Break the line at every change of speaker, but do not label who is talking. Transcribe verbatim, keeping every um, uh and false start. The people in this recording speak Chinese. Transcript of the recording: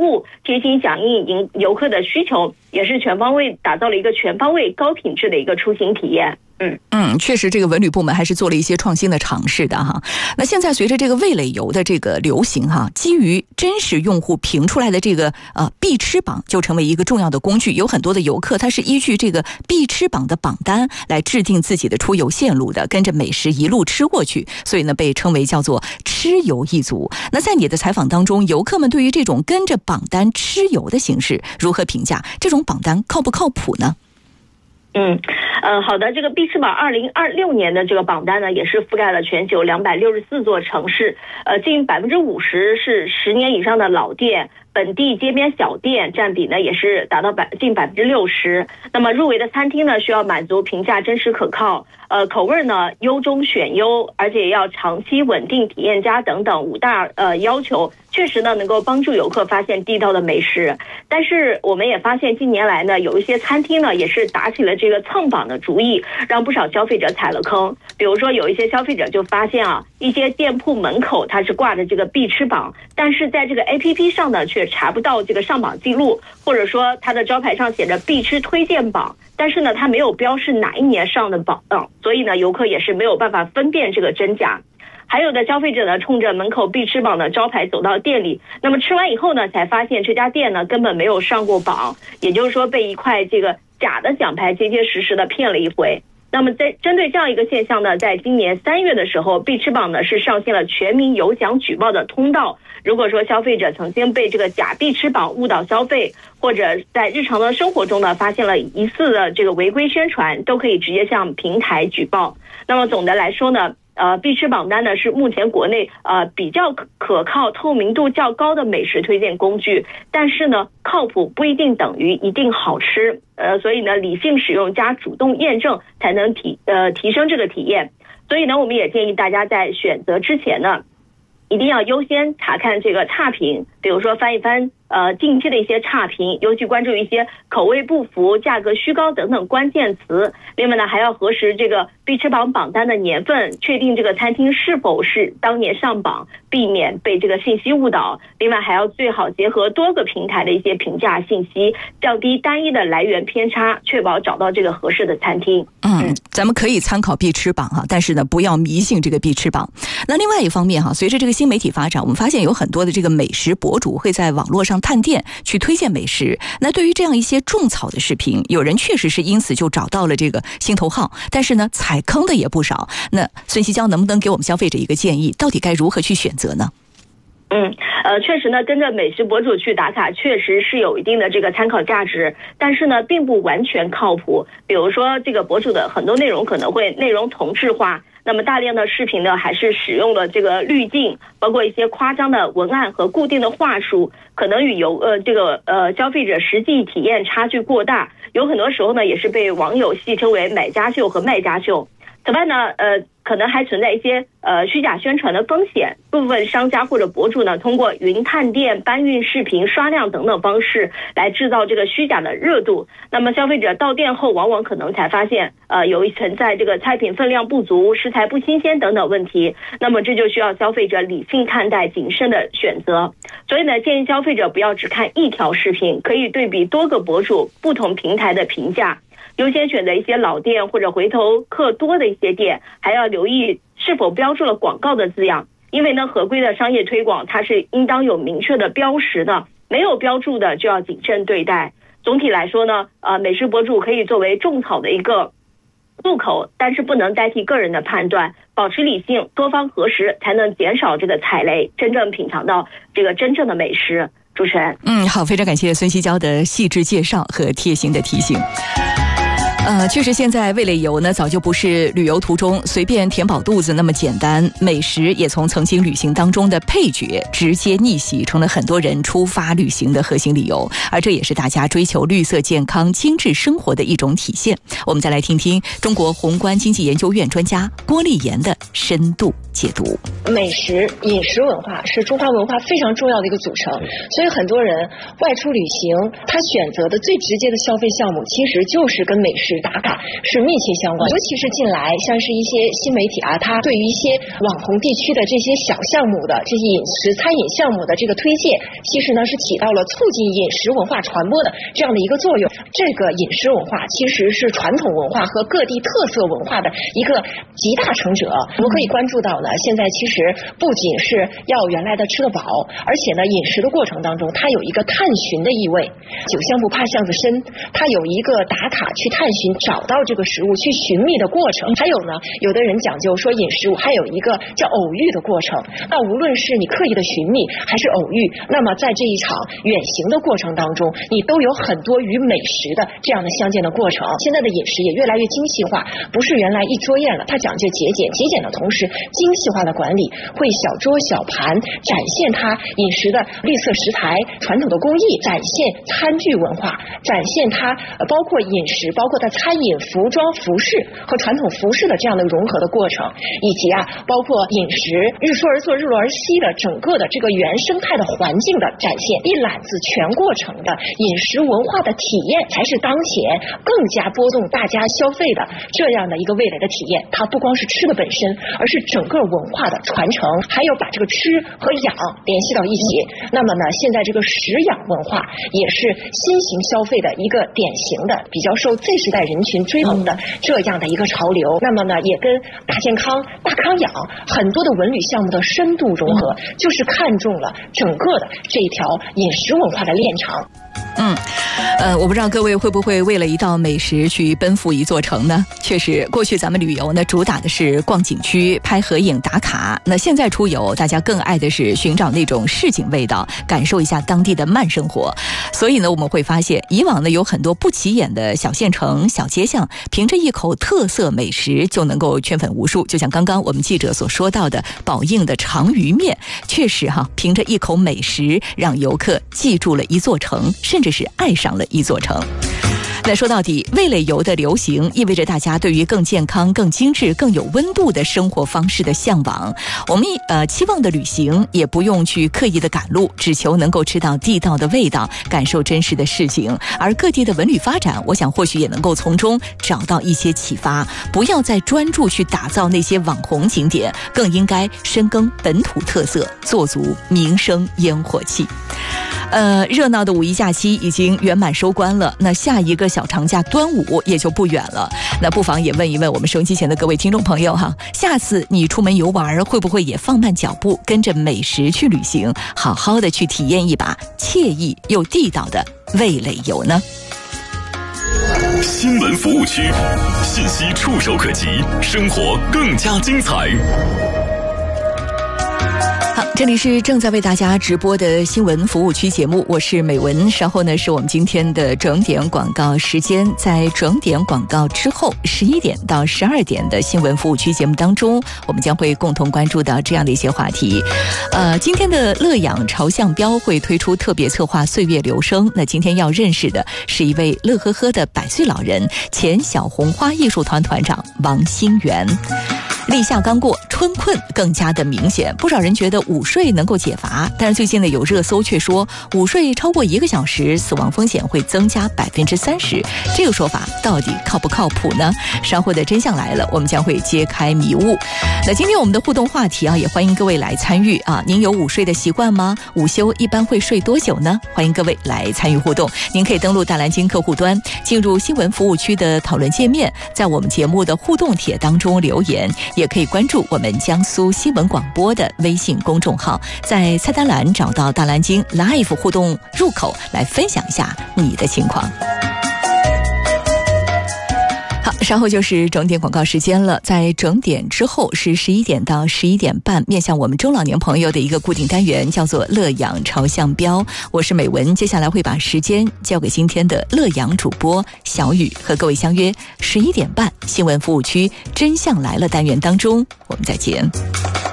务，贴心响应游客的需求，也是全方位打造了一个全方位高品质的一个出行体验。嗯
嗯，确实，这个文旅部门还是做了一些创新的尝试的哈。那现在随着这个味蕾游的这个流行哈，基于真实用户评出来的这个呃必吃榜就成为一个重要的工具。有很多的游客他是依据这个必吃榜的榜单来制定自己的出游线路的，跟着美食一路吃过去，所以呢被称为叫做吃游一族。那在你的采访当中，游客们对于这种跟着榜单吃游的形式如何评价？这种榜单靠不靠谱呢？
嗯，呃，好的，这个必吃榜二零二六年的这个榜单呢，也是覆盖了全球两百六十四座城市，呃，近百分之五十是十年以上的老店。本地街边小店占比呢也是达到百近百分之六十。那么入围的餐厅呢，需要满足评价真实可靠，呃，口味呢优中选优，而且要长期稳定体验佳等等五大呃要求，确实呢能够帮助游客发现地道的美食。但是我们也发现近年来呢，有一些餐厅呢也是打起了这个蹭榜的主意，让不少消费者踩了坑。比如说有一些消费者就发现啊，一些店铺门口它是挂着这个必吃榜，但是在这个 A P P 上呢却查不到这个上榜记录，或者说它的招牌上写着必吃推荐榜，但是呢它没有标示哪一年上的榜，嗯，所以呢游客也是没有办法分辨这个真假。还有的消费者呢冲着门口必吃榜的招牌走到店里，那么吃完以后呢才发现这家店呢根本没有上过榜，也就是说被一块这个假的奖牌结结实实的骗了一回。那么在针对这样一个现象呢，在今年三月的时候，必吃榜呢是上线了全民有奖举报的通道。如果说消费者曾经被这个假必吃榜误导消费，或者在日常的生活中呢发现了疑似的这个违规宣传，都可以直接向平台举报。那么总的来说呢，呃，必吃榜单呢是目前国内呃比较可靠、透明度较高的美食推荐工具，但是呢，靠谱不一定等于一定好吃，呃，所以呢，理性使用加主动验证才能提呃提升这个体验。所以呢，我们也建议大家在选择之前呢，一定要优先查看这个差评，比如说翻一翻呃近期的一些差评，尤其关注一些口味不符、价格虚高等等关键词。另外呢，还要核实这个必吃榜榜单的年份，确定这个餐厅是否是当年上榜，避免被这个信息误导。另外还要最好结合多个平台的一些评价信息，降低单一的来源偏差，确保找到这个合适的餐厅。
嗯，咱们可以参考必吃榜哈，但是呢，不要迷信这个必吃榜。那另外一方面哈，随着这个新媒体发展，我们发现有很多的这个美食博主会在网络上探店去推荐美食。那对于这样一些种草的视频，有人确实是因此就找到了这个心头好，但是呢，踩坑的也不少。那孙希娇能不能给我们消费者一个建议，到底该如何去选择呢？
嗯，呃，确实呢，跟着美食博主去打卡，确实是有一定的这个参考价值，但是呢，并不完全靠谱。比如说，这个博主的很多内容可能会内容同质化，那么大量的视频呢，还是使用了这个滤镜，包括一些夸张的文案和固定的话术，可能与游呃这个呃消费者实际体验差距过大，有很多时候呢，也是被网友戏称为买家秀和卖家秀。此外呢，呃，可能还存在一些呃虚假宣传的风险。部分商家或者博主呢，通过云探店、搬运视频、刷量等等方式来制造这个虚假的热度。那么消费者到店后，往往可能才发现，呃，有一存在这个菜品分量不足、食材不新鲜等等问题。那么这就需要消费者理性看待、谨慎的选择。所以呢，建议消费者不要只看一条视频，可以对比多个博主、不同平台的评价。优先选择一些老店或者回头客多的一些店，还要留意是否标注了广告的字样，因为呢，合规的商业推广它是应当有明确的标识的，没有标注的就要谨慎对待。总体来说呢，呃，美食博主可以作为种草的一个入口，但是不能代替个人的判断，保持理性，多方核实，才能减少这个踩雷，真正品尝到这个真正的美食。主持人，
嗯，好，非常感谢孙希娇的细致介绍和贴心的提醒。呃，确实，现在味蕾游呢，早就不是旅游途中随便填饱肚子那么简单。美食也从曾经旅行当中的配角，直接逆袭成了很多人出发旅行的核心理由，而这也是大家追求绿色、健康、精致生活的一种体现。我们再来听听中国宏观经济研究院专家郭丽妍的深度解读。
美食、饮食文化是中华文化非常重要的一个组成，所以很多人外出旅行，他选择的最直接的消费项目，其实就是跟美食打卡是密切相关，尤其是近来像是一些新媒体啊，它对于一些网红地区的这些小项目的这些饮食餐饮项目的这个推荐，其实呢是起到了促进饮食文化传播的这样的一个作用。这个饮食文化其实是传统文化和各地特色文化的一个集大成者。我们可以关注到呢，现在其实不仅是要原来的吃得饱，而且呢饮食的过程当中它有一个探寻的意味。酒香不怕巷子深，它有一个打卡去探寻找到这个食物去寻觅的过程。还有呢，有的人讲究说饮食物还有一个叫偶遇的过程，那无论是你刻意的寻觅还是偶遇，那么在这一场远行的过程当中，你都有很多与美食的这样的相见的过程。现在的饮食也越来越精细化，不是原来一桌宴了，它讲究节俭，节俭的同时精细化的管理，会小桌小盘展现它饮食的绿色食材传统的工艺，展现餐具文化，展现它包括饮食包括它餐饮服装服饰和传统服饰的这样的融合的过程，以及啊包括饮食日出而作日落而息的整个的这个原生态的环境的展现，一揽子全过程的饮食文化的体验，才是当前更加拨动大家消费的这样的一个味蕾的体验。它不光是吃的本身，而是整个文化的传承，还有把这个吃和养联系到一起。那么呢，现在这个食养文化也是新型消费的一个典型的比较受 Z 时代人群追捧的这样的一个潮流。那么呢，也跟大健康大康养很多的文旅项目的深度融合，就是看中了整个的这一条饮食文化的链条。
嗯，呃，我不知道各位会不会为了一道美食去奔赴一座城呢？确实，过去咱们旅游呢，主打的是逛景区、拍合影、打卡。那现在出游，大家更爱的是寻找那种市井味道，感受一下当地的慢生活。所以呢，我们会发现，以往呢有很多不起眼的小县城、小街巷，凭着一口特色美食就能够圈粉无数。就像刚刚我们记者所说到的宝应的长鱼面，确实哈，凭着一口美食，让游客记住了一座城，甚至是爱上了一座城。那说到底，味蕾游的流行意味着大家对于更健康、更精致、更有温度的生活方式的向往。我们呃期望的旅行也不用去刻意的赶路，只求能够吃到地道的味道，感受真实的事情。而各地的文旅发展，我想或许也能够从中找到一些启发。不要再专注去打造那些网红景点，更应该深耕本土特色，做足民生烟火气。呃，热闹的五一假期已经圆满收官了，那下一个小长假端午也就不远了。那不妨也问一问我们收音机前的各位听众朋友哈，下次你出门游玩会不会也放慢脚步，跟着美食去旅行，好好的去体验一把惬意又地道的味蕾游呢？
新闻服务区，信息触手可及，生活更加精彩。
好，这里是正在为大家直播的新闻服务区节目，我是美文。稍后呢是我们今天的整点广告时间，在整点广告之后十一点到十二点的新闻服务区节目当中，我们将会共同关注到这样的一些话题。呃，今天的乐养朝向标会推出特别策划岁月留声，那今天要认识的是一位乐呵呵的百岁老人，前小红花艺术团团长王新元。立夏刚过，春困更加的明显，不少人觉得午睡能够解乏，但是最近呢有热搜却说午睡超过一个小时死亡风险会增加百分之三十，这个说法到底靠不靠谱呢？稍后的真相来了，我们将会揭开迷雾。那今天我们的互动话题啊，也欢迎各位来参与啊！您有午睡的习惯吗？午休一般会睡多久呢？欢迎各位来参与互动。您可以登录大蓝鲸客户端，进入新闻服务区的讨论界面，在我们节目的互动帖当中留言，也可以关注我们江苏新闻广播的微信公众号，在菜单栏找到大蓝鲸 Live 互动入口，来分享一下你的情况。好，稍后就是整点广告时间了，在整点之后是十一点到十一点半，面向我们中老年朋友的一个固定单元，叫做乐养朝向标。我是美文，接下来会把时间交给今天的乐养主播小雨，和各位相约十一点半新闻服务区真相来了单元当中，我们再见。